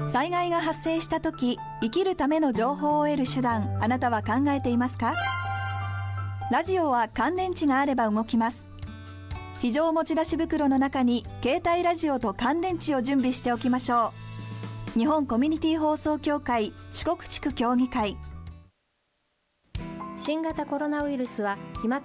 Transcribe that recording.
災害が発生した時、生きるための情報を得る手段、あなたは考えていますか？ラジオは乾電池があれば動きます。非常持ち出し袋の中に携帯ラジオと乾電池を準備しておきましょう。日本コミュニティ放送協会四国地区協議会。 新型コロナウイルスは飛沫